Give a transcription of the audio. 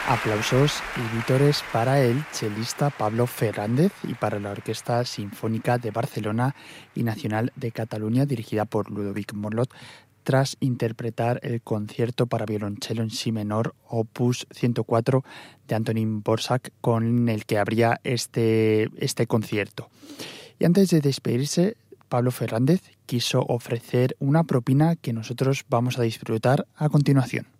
Aplausos y vítores para el chelista Pablo Fernández y para la Orquesta Sinfónica de Barcelona y Nacional de Cataluña, dirigida por Ludovic Morlot, tras interpretar el concierto para violonchelo en si menor, opus 104 de Antonín Dvořák, con el que abría este concierto. Y antes de despedirse, Pablo Fernández quiso ofrecer una propina que nosotros vamos a disfrutar a continuación.